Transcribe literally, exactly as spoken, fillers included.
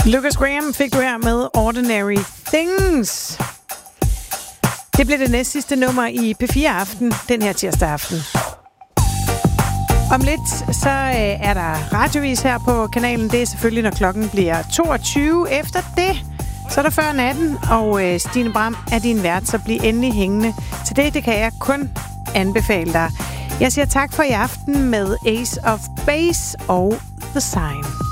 Lucas Graham fik du her med Ordinary Things. Det blev det næst sidste nummer i P fire Aften, den her tirsdag aften. Om lidt, så øh, er der radiovis her på kanalen. Det er selvfølgelig, når klokken bliver toogtyve. Efter det, så er der før natten, og øh, Stine Bram er din vært, så bliv endelig hængende. Til det, det kan jeg kun anbefale dig. Jeg siger tak for i aften med Ace of Base og The Sign.